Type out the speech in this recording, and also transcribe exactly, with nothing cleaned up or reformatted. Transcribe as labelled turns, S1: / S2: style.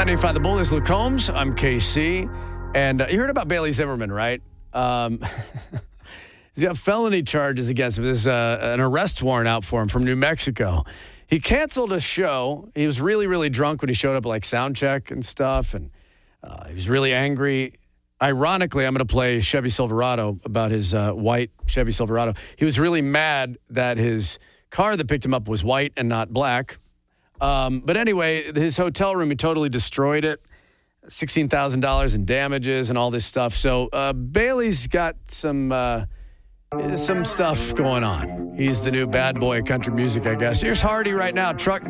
S1: ninety-five The Bull is Luke Combs. I'm K C. And uh, you heard about Bailey Zimmerman, right? Um, he's got felony charges against him. There's uh, an arrest warrant out for him from New Mexico. He canceled a show. He was really, really drunk when he showed up at like sound check and stuff. And uh, he was really angry. Ironically, I'm going to play Chevy Silverado about his uh, white Chevy Silverado. He was really mad that his car that picked him up was white and not black. Um, but anyway, his hotel room, he totally destroyed it. sixteen thousand dollars in damages and all this stuff. So uh, Bailey's got some uh, some stuff going on. He's the new bad boy of country music, I guess. Here's Hardy right now, Truck